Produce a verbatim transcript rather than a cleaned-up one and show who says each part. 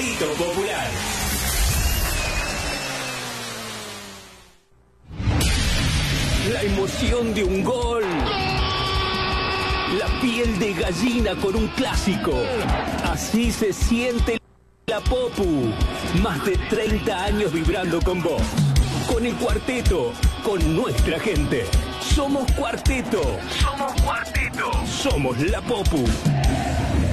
Speaker 1: Grito Popular. La emoción de un gol. La piel de gallina con un clásico. Así se siente la Popu. Más de treinta años vibrando con vos. Con el cuarteto. Con nuestra gente. Somos Cuarteto. Somos Cuarteto. Somos la Popu.